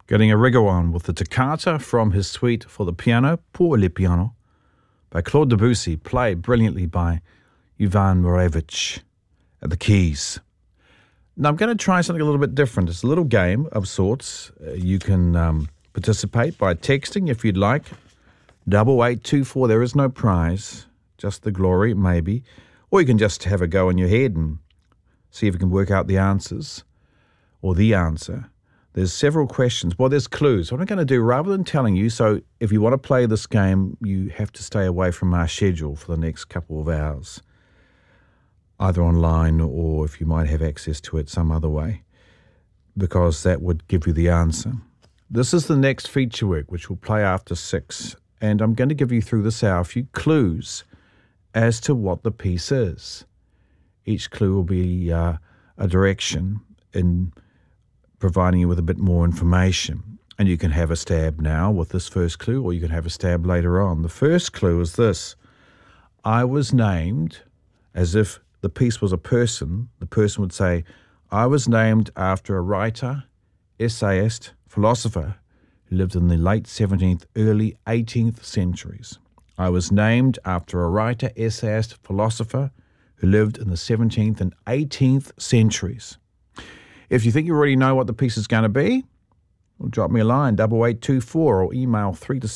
Getting a rigor on with the toccata from his suite for the piano, Pour le piano, by Claude Debussy, played brilliantly by Ivan Morevich at the keys. Now I'm going to try something a little bit different. It's a little game of sorts. You can participate by texting if you'd like. 8824, there is no prize, just the glory, maybe. Or you can just have a go in your head and see if you can work out the answers, or the answer. There's several questions. Well, there's clues. What I'm going to do, rather than telling you, so if you want to play this game, you have to stay away from our schedule for the next couple of hours, either online or if you might have access to it some other way, because that would give you the answer. This is the next feature work, which will play after 6, and I'm going to give you through this hour a few clues as to what the piece is. Each clue will be a direction in providing you with a bit more information. And you can have a stab now with this first clue, or you can have a stab later on. The first clue is this. I was named, as if the piece was a person. The person would say, I was named after a writer, essayist, philosopher who lived in the late 17th, early 18th centuries. I was named after a writer, essayist, philosopher who lived in the 17th and 18th centuries. If you think you already know what the piece is going to be, well, drop me a line, 8824, or email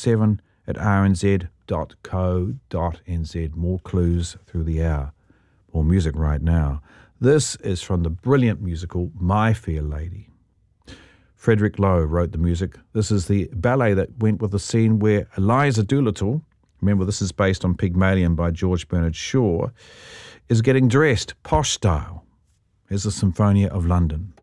3to7@rnz.co.nz. More clues through the hour. More music right now. This is from the brilliant musical My Fair Lady. Frederick Lowe wrote the music. This is the ballet that went with the scene where Eliza Doolittle, remember this is based on Pygmalion by George Bernard Shaw, is getting dressed posh style. Here's the Symphonia of London.